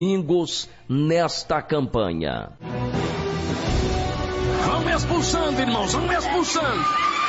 domingos nesta campanha. Vamos expulsando, irmãos, vamos expulsando.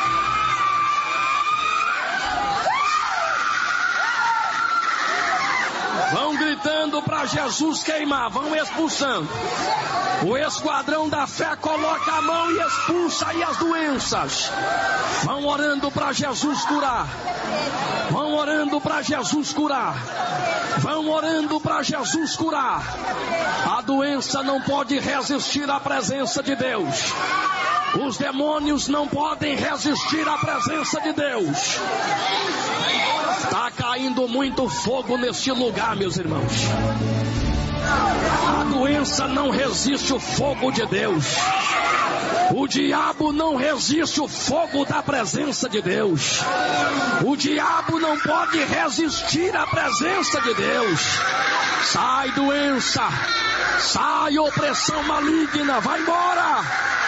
Vão gritando para Jesus queimar, vão expulsando. O esquadrão da fé coloca a mão e expulsa aí as doenças. Vão orando para Jesus curar. Vão orando para Jesus curar. Vão orando para Jesus curar. A doença não pode resistir à presença de Deus. Os demônios não podem resistir à presença de Deus. Está caindo muito fogo neste lugar, meus irmãos. A doença não resiste o fogo de Deus. O diabo não resiste o fogo da presença de Deus. O diabo não pode resistir à presença de Deus. Sai doença, sai opressão maligna, vai embora.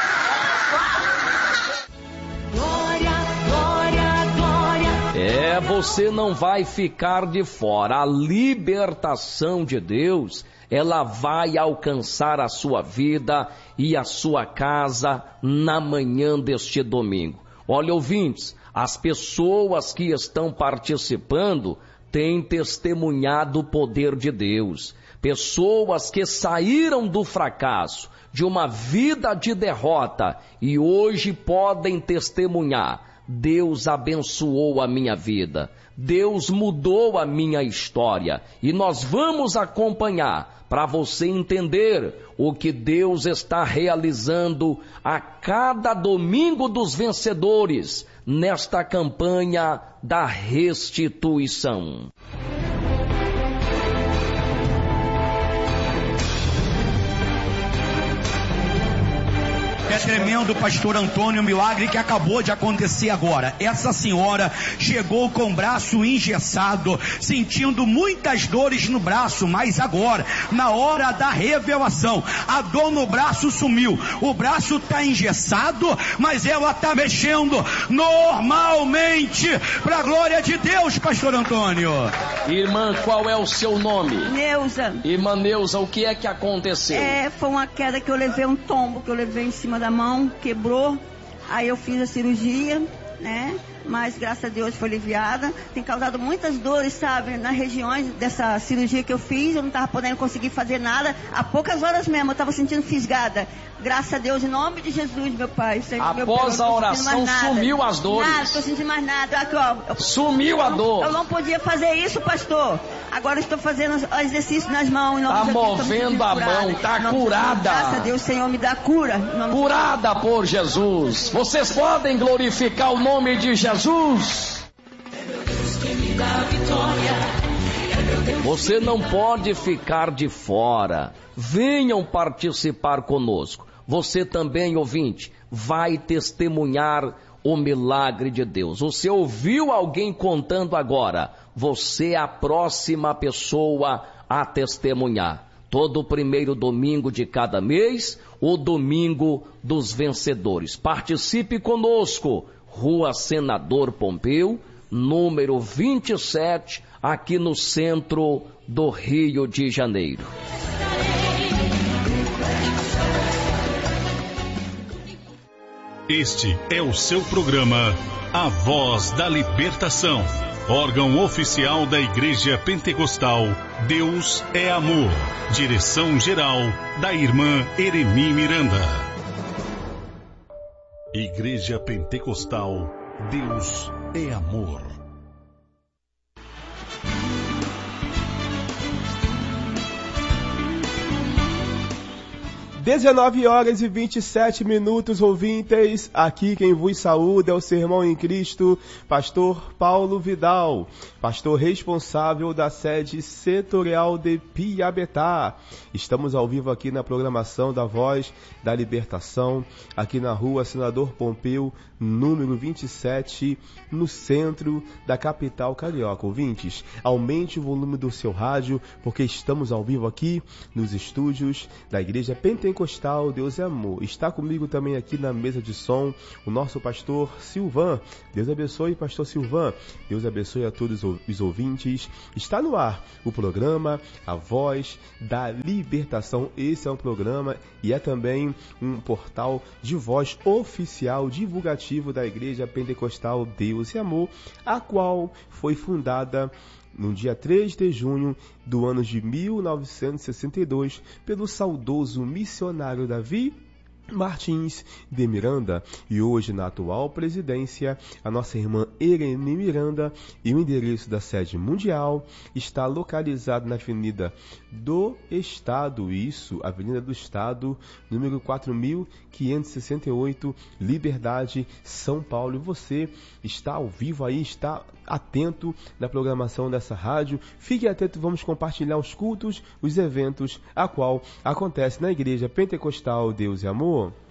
Você não vai ficar de fora. A libertação de Deus, ela vai alcançar a sua vida e a sua casa na manhã deste domingo. Olha, ouvintes, as pessoas que estão participando têm testemunhado o poder de Deus. Pessoas que saíram do fracasso, de uma vida de derrota e hoje podem testemunhar. Deus abençoou a minha vida, Deus mudou a minha história e nós vamos acompanhar para você entender o que Deus está realizando a cada domingo dos vencedores nesta campanha da restituição. É tremendo, pastor Antônio, o milagre que acabou de acontecer agora. Essa senhora chegou com o braço engessado, sentindo muitas dores no braço, mas agora, na hora da revelação, a dor no braço sumiu. O braço está engessado, mas ela está mexendo normalmente, para a glória de Deus, pastor Antônio. Irmã, qual é o seu nome? Neuza. Irmã Neuza, o que é que aconteceu? Foi uma queda que eu levei, um tombo que eu levei em cima da mão, quebrou, aí eu fiz a cirurgia, né, mas graças a Deus foi aliviada. Tem causado muitas dores, sabe, nas regiões dessa cirurgia que eu fiz, eu não estava podendo conseguir fazer nada, há poucas horas mesmo, eu estava sentindo fisgada. Graças a Deus, em nome de Jesus, meu Pai. Após a oração, sumiu as dores. Nada, estou sentindo mais nada. Aqui, ó, sumiu a dor. Eu não podia fazer isso, pastor. Agora estou fazendo exercício nas mãos. Está movendo a mão, está curada. Graças a Deus, Senhor, me dá cura. Curada por Jesus. Vocês podem glorificar o nome de Jesus. Você não pode ficar de fora. Venham participar conosco. Você também, ouvinte, vai testemunhar o milagre de Deus. Você ouviu alguém contando agora? Você é a próxima pessoa a testemunhar. Todo primeiro domingo de cada mês, o domingo dos vencedores. Participe conosco. Rua Senador Pompeu, número 27, aqui no centro do Rio de Janeiro. Este é o seu programa, A Voz da Libertação, órgão oficial da Igreja Pentecostal Deus é Amor, direção-geral da irmã Eremi Miranda. Igreja Pentecostal Deus é Amor. 19h27, ouvintes. Aqui quem vos saúda é o seu irmão em Cristo, pastor Paulo Vidal, pastor responsável da sede setorial de Piabetá. Estamos ao vivo aqui na programação da Voz da Libertação, aqui na rua Senador Pompeu, número 27, no centro da capital carioca. Ouvintes, aumente o volume do seu rádio, porque estamos ao vivo aqui nos estúdios da Igreja Pentecostal Pentecostal Deus é Amor. Está comigo também aqui na mesa de som o nosso pastor Silvan. Deus abençoe, pastor Silvan. Deus abençoe a todos os ouvintes. Está no ar o programa A Voz da Libertação. Esse é um programa e é também um portal de voz oficial divulgativo da Igreja Pentecostal Deus e Amor, a qual foi fundada no dia 3 de junho do ano de 1962 pelo saudoso missionário Davi Martins de Miranda, e hoje na atual presidência a nossa irmã Irene Miranda, e o endereço da sede mundial está localizado na Avenida do Estado, Avenida do Estado, número 4568, Liberdade, São Paulo. E você está ao vivo aí, está atento na programação dessa rádio. Fique atento, vamos compartilhar os cultos, os eventos, a qual acontece na Igreja Pentecostal Deus e Amor.